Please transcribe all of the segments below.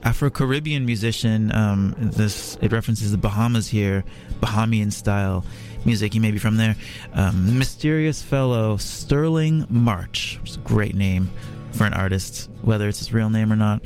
Afro-Caribbean musician. It references the Bahamas here, Bahamian style music. He may be from there. Mysterious fellow Sterling March, which is a great name for an artist, whether it's his real name or not.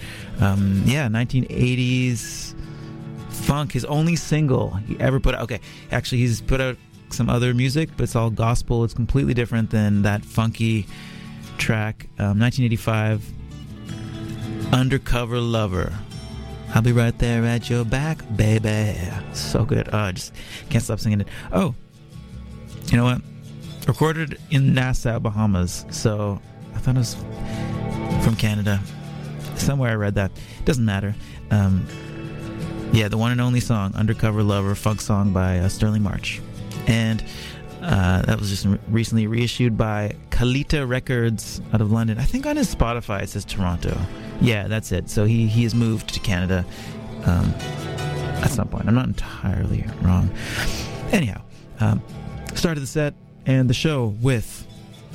1980s funk. His only single he ever put out. Okay, actually, he's put out some other music, but it's all gospel. It's completely different than that funky track. 1985, Undercover Lover. I'll be right there at your back, baby. So good. I just can't stop singing it. Oh, you know what? Recorded in Nassau, Bahamas. So I thought it was from Canada. Somewhere I read that. Doesn't matter. The one and only song, Undercover Lover, funk song by Sterling March. And that was just recently reissued by Kalita Records out of London. I think on his Spotify it says Toronto. Yeah, that's it. So he has moved to Canada at some point. I'm not entirely wrong. Anyhow, started the set and the show with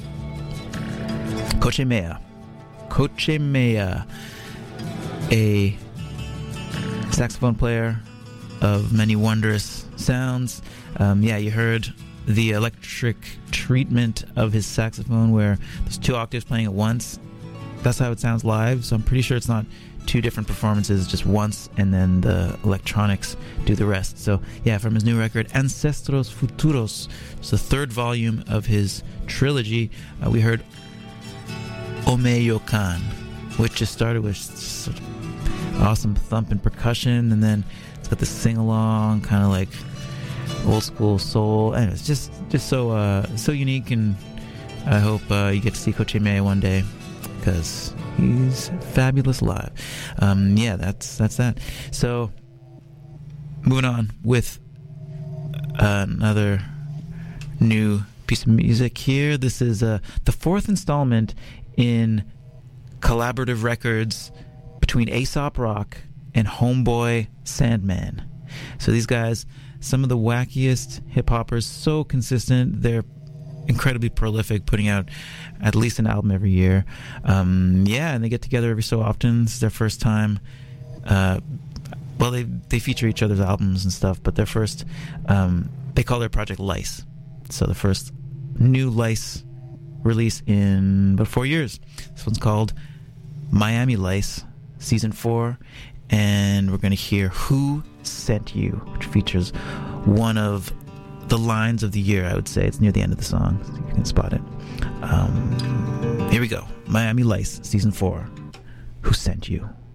Coche Mea. Coche Mea, a saxophone player of many wondrous sounds. You heard the electric treatment of his saxophone where there's 2 octaves playing at once. That's how it sounds live, so I'm pretty sure it's not 2 different performances, just once, and then the electronics do the rest. So yeah, from his new record Ancestros Futuros, it's the 3rd volume of his trilogy. We heard Omeyokan, which just started with such awesome thump and percussion, and then it's got the sing-along, kind of like old school soul, and it's just so unique. And I hope you get to see Coche Mea one day, because he's fabulous live. That's that. So moving on with another new piece of music here. This is the 4th installment in collaborative records between Aesop Rock and Homeboy Sandman. So these guys, some of the wackiest hip-hoppers, so consistent. They're incredibly prolific, putting out at least an album every year. And they get together every so often. This is their first time. They feature each other's albums and stuff, but their first, they call their project Lice. So the first new Lice release in about 4 years. This one's called Miami Lice, Season 4, and we're going to hear Who Sent You, which features one of the lines of the year, I would say. It's near the end of the song, so you can spot it. Here we go. Miami Lice, Season 4. Who Sent You?